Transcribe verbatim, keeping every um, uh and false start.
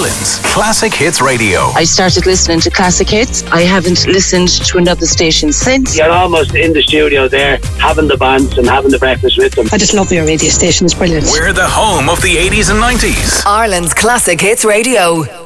Ireland's Classic Hits Radio. I started listening to Classic Hits. I haven't listened to another station since. You're almost in the studio there, having the bands and having the breakfast with them. I just love your radio station, it's brilliant. We're the home of the eighties and nineties. Ireland's Classic Hits Radio.